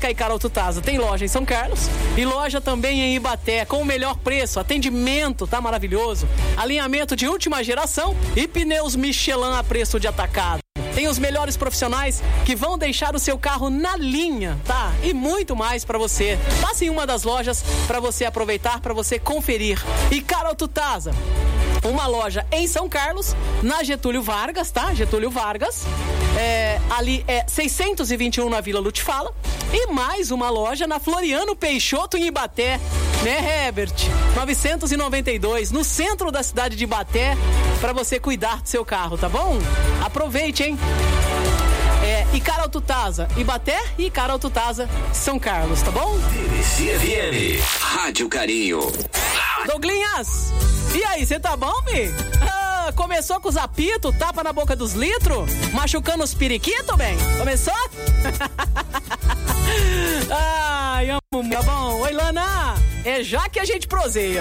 Elétrica e Carol Tutaza tem loja em São Carlos e loja também em Ibaté, com o melhor preço, atendimento, tá maravilhoso, alinhamento de última geração e pneus Michelin a preço de atacado. Tem os melhores profissionais que vão deixar o seu carro na linha, tá? E muito mais pra você. Passe em uma das lojas pra você aproveitar, pra você conferir. E Carol Tutaza, uma loja em São Carlos, na Getúlio Vargas, tá? Getúlio Vargas. Ali é 621 na Vila Lutifala. E mais uma loja na Floriano Peixoto, em Ibaté, né, Herbert? 992, no centro da cidade de Ibaté, pra você cuidar do seu carro, tá bom? Aproveite, hein? E Carol Tutaza, Ibaté, e Carol Tutaza, São Carlos, tá bom? TVC-FM, Rádio Carinho. Douglinhas, e aí, você tá bom, Mi? Começou com os apitos, tapa na boca dos litros, machucando os periquitos, bem? Começou? Ai, amo, tá bom? Oi, Lana, é já que a gente proseia.